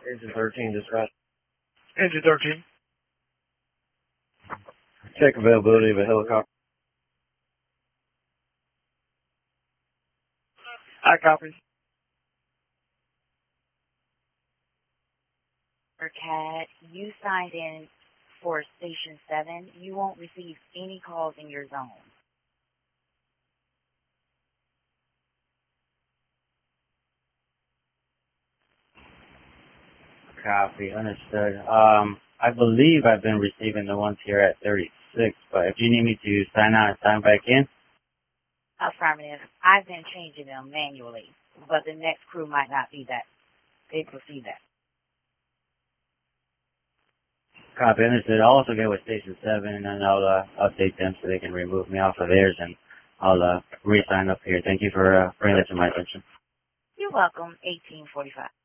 Engine 13, dispatch. Engine 13. Check availability of a helicopter. I copy. Cat, you signed in for Station 7. You won't receive any calls in your zone. Copy, understood. I believe I've been receiving the ones here at 36, but if you need me to sign out and sign back in. Affirmative. I've been changing them manually, but the next crew might not be that. They proceed that. Copy, understood. I'll also get with Station 7, and then I'll update them so they can remove me off of theirs, and I'll re-sign up here. Thank you for bringing that to my attention. You're welcome. 1845.